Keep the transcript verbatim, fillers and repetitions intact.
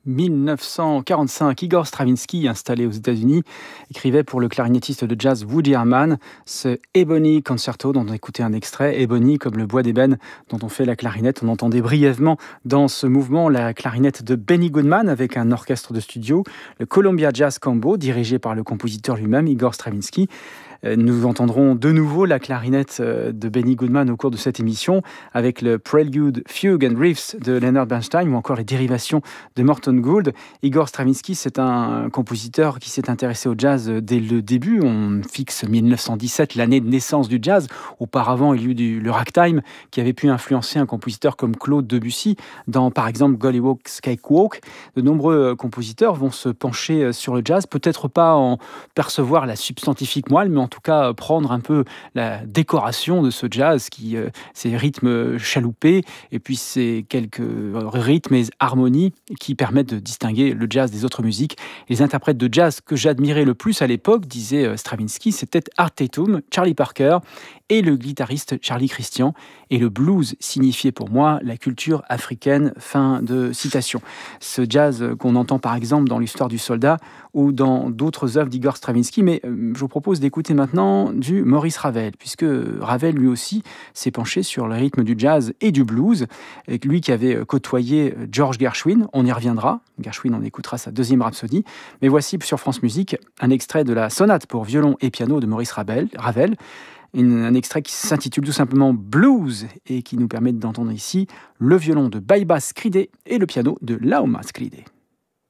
mille neuf cent quarante-cinq, Igor Stravinsky, installé aux États-Unis, écrivait pour le clarinettiste de jazz Woody Herman ce Ebony Concerto dont on écoutait un extrait. Ebony comme le bois d'ébène dont on fait la clarinette. On entendait brièvement dans ce mouvement la clarinette de Benny Goodman avec un orchestre de studio, le Columbia Jazz Combo dirigé par le compositeur lui-même, Igor Stravinsky. Nous entendrons de nouveau la clarinette de Benny Goodman au cours de cette émission avec le Prelude, Fugue and Riffs de Leonard Bernstein ou encore les dérivations de Morton Gould. Igor Stravinsky, c'est un compositeur qui s'est intéressé au jazz dès le début. On fixe mille neuf cent dix-sept, l'année de naissance du jazz. Auparavant, il y a eu du, le ragtime qui avait pu influencer un compositeur comme Claude Debussy dans, par exemple, Gollywog's Cakewalk. De nombreux compositeurs vont se pencher sur le jazz, peut-être pas en percevoir la substantifique moelle, mais en tout cas prendre un peu la décoration de ce jazz, qui, euh, ces rythmes chaloupés, et puis ces quelques rythmes et harmonies qui permettent de distinguer le jazz des autres musiques. Les interprètes de jazz que j'admirais le plus à l'époque, disait Stravinsky, c'était Art Tatum, Charlie Parker et le guitariste Charlie Christian. Et le blues signifiait pour moi la culture africaine. Fin de citation. Ce jazz qu'on entend par exemple dans l'Histoire du soldat ou dans d'autres œuvres d'Igor Stravinsky, mais je vous propose d'écouter maintenant du Maurice Ravel, puisque Ravel lui aussi s'est penché sur le rythme du jazz et du blues, et lui qui avait côtoyé George Gershwin. On y reviendra, Gershwin, on écoutera sa deuxième rhapsodie, mais voici sur France Musique un extrait de la sonate pour violon et piano de Maurice Ravel, Ravel, un extrait qui s'intitule tout simplement Blues et qui nous permet d'entendre ici le violon de Baiba Skridé et le piano de Laoma Skridé.